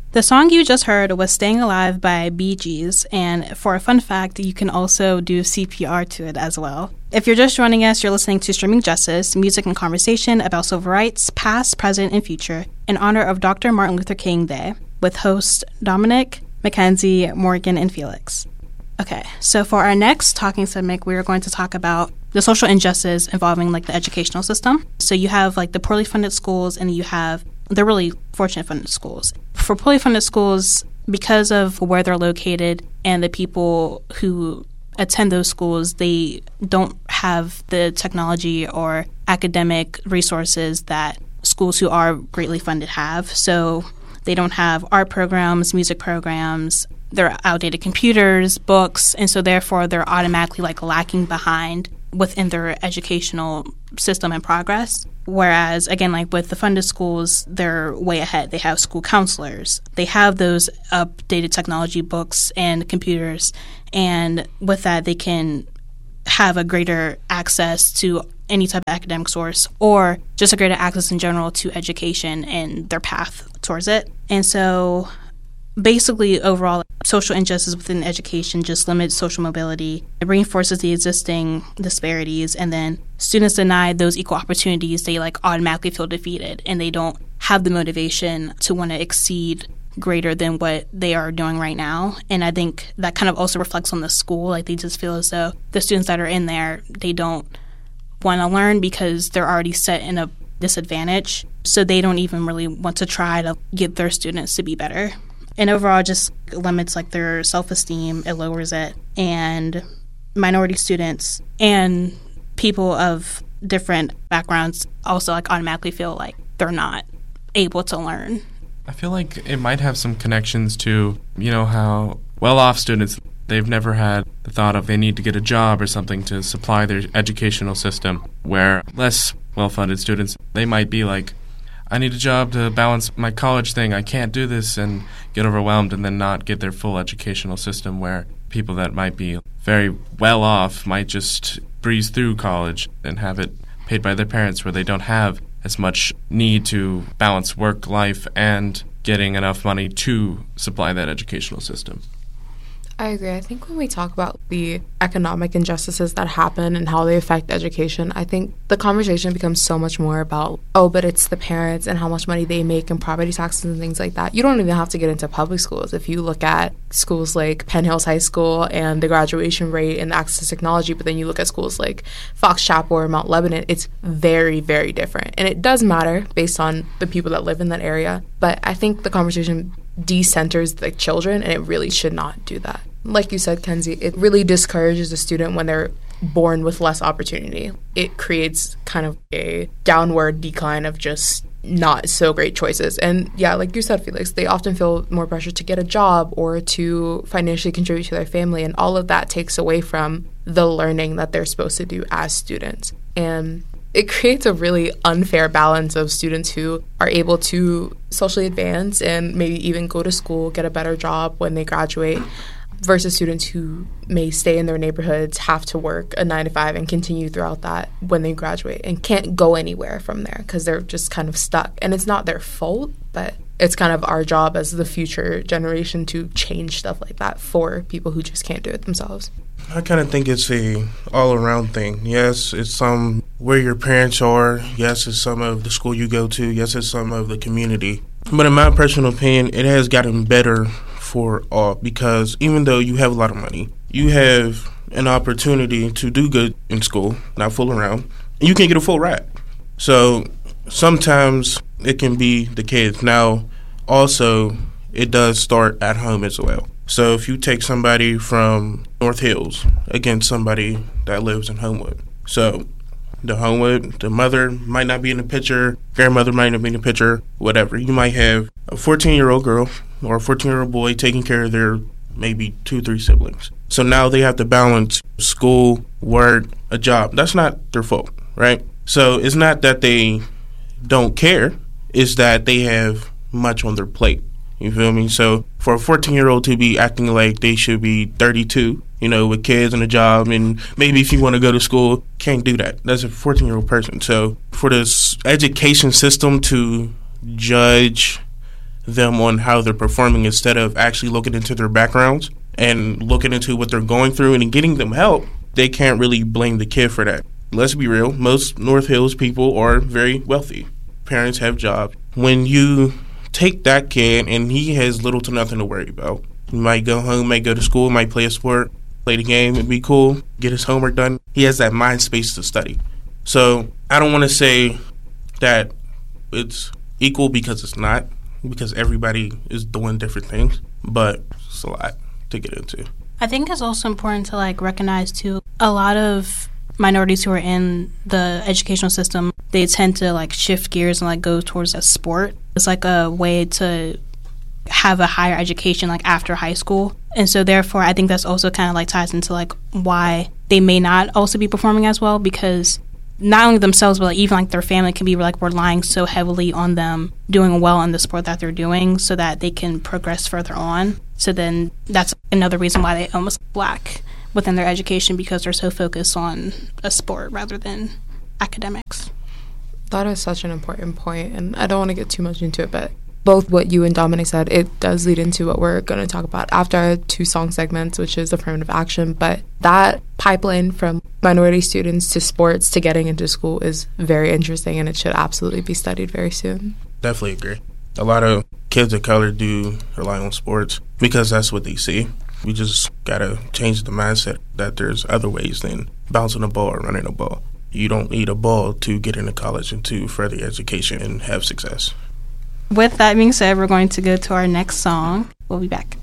The song you just heard was Staying Alive by Bee Gees, and for a fun fact, you can also do CPR to it as well. If you're just joining us, you're listening to Streaming Justice, music and conversation about civil rights, past, present, and future, in honor of Dr. Martin Luther King Day, with hosts Dominic, Mackenzie, Morgan, and Felix. Okay, so for our next talking segment, we're going to talk about the social injustice involving the educational system. So you have the poorly funded schools, and you have the really fortunate funded schools. For poorly funded schools, because of where they're located and the people who attend those schools, they don't have the technology or academic resources that schools who are greatly funded have. So they don't have art programs, music programs, they're outdated computers, books, and so therefore they're automatically lacking behind within their educational system and progress. Whereas, again, with the funded schools, they're way ahead. They have school counselors. They have those updated technology books and computers. And with that, they can have a greater access to any type of academic source or just a greater access in general to education and their path towards it. And so basically, overall, social injustice within education just limits social mobility. It reinforces the existing disparities, and then students denied those equal opportunities, they automatically feel defeated, and they don't have the motivation to want to exceed greater than what they are doing right now. And I think that kind of also reflects on the school. They just feel as though the students that are in there, they don't want to learn because they're already set in a disadvantage, so they don't even really want to try to get their students to be better. And overall, just limits their self-esteem, it lowers it, and minority students and people of different backgrounds also automatically feel like they're not able to learn. I feel like it might have some connections to, how well-off students, they've never had the thought of they need to get a job or something to supply their educational system, where less well-funded students, they might be I need a job to balance my college thing. I can't do this, and get overwhelmed and then not get their full educational system, where people that might be very well off might just breeze through college and have it paid by their parents, where they don't have as much need to balance work life and getting enough money to supply that educational system. I agree. I think when we talk about the economic injustices that happen and how they affect education, I think the conversation becomes so much more about, but it's the parents and how much money they make and property taxes and things like that. You don't even have to get into public schools. If you look at schools like Penn Hills High School and the graduation rate and the access to technology, but then you look at schools like Fox Chapel or Mount Lebanon, it's very, very different. And it does matter based on the people that live in that area. But I think the conversation decenters the children, and it really should not do that. Like you said, Kenzie, it really discourages a student when they're born with less opportunity. It creates kind of a downward decline of just not so great choices. And yeah, like you said, Felix, they often feel more pressure to get a job or to financially contribute to their family, and all of that takes away from the learning that they're supposed to do as students. And it creates a really unfair balance of students who are able to socially advance and maybe even go to school, get a better job when they graduate, versus students who may stay in their neighborhoods, have to work a 9-to-5 and continue throughout that when they graduate and can't go anywhere from there because they're just kind of stuck. And it's not their fault, but it's kind of our job as the future generation to change stuff like that for people who just can't do it themselves. I kind of think it's a all-around thing. Yes, it's some where your parents are. Yes, it's some of the school you go to. Yes, it's some of the community. But in my personal opinion, it has gotten better for all, because even though you have a lot of money, you have an opportunity to do good in school, not fool around, and you can get a full ride. So sometimes it can be the kids. Now, also, it does start at home as well. So if you take somebody from North Hills against somebody that lives in Homewood, so the Homewood, the mother might not be in the picture, grandmother might not be in the picture, whatever. You might have a 14-year-old girl or a 14-year-old boy taking care of their maybe 2-3 siblings. So now they have to balance school, work, a job. That's not their fault, right? So it's not that they don't care, it's that they have much on their plate. You feel me? So for a 14-year-old to be acting like they should be 32, with kids and a job, and maybe if you want to go to school, can't do that. That's a 14-year-old person. So for this education system to judge them on how they're performing instead of actually looking into their backgrounds and looking into what they're going through and getting them help, they can't really blame the kid for that. Let's be real. Most North Hills people are very wealthy. Parents have jobs. When you take that kid and he has little to nothing to worry about, he might go home, might go to school, might play a sport, play the game and be cool, get his homework done. He has that mind space to study. So I don't want to say that it's equal because it's not, because everybody is doing different things, but it's a lot to get into. I think it's also important to recognize too, a lot of minorities who are in the educational system, they tend to shift gears and go towards a sport. It's a way to have a higher education after high school. And so therefore I think that's also kind of ties into why they may not also be performing as well, because not only themselves, but even their family can be relying so heavily on them doing well in the sport that they're doing so that they can progress further on. So then that's another reason why they almost lack within their education, because they're so focused on a sport rather than academics. That is such an important point, and I don't want to get too much into it, but both what you and Dominic said, it does lead into what we're going to talk about after our 2 song segments, which is affirmative action. But that pipeline from minority students to sports to getting into school is very interesting, and it should absolutely be studied very soon. Definitely agree. A lot of kids of color do rely on sports because that's what they see. We just got to change the mindset that there's other ways than bouncing a ball or running a ball. You don't need a ball to get into college and to further education and have success. With that being said, we're going to go to our next song. We'll be back.